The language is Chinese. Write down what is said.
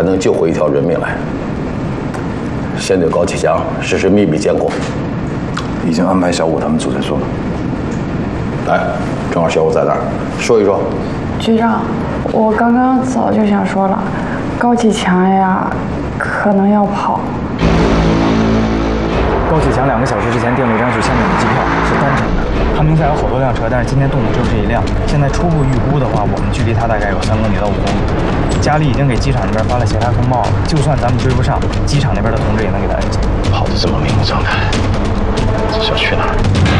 才能救回一条人命来。先对高启强实施秘密监控， 已经安排小武他们组在做了。 来，正好小武在那儿，说一说。 局长，我刚刚早就想说了，高启强呀，可能要跑。 高启强2个小时之前订了一张去香港的机票，是单程的。他名下有好多辆车，但是今天动的就是这一辆。现在初步预估的话，我们距离他大概有3公里到5公里。家里已经给机场那边发了协查通报了，就算咱们追不上，机场那边的同志也能给他摁下。 跑得这么明目张胆，这是要去哪儿？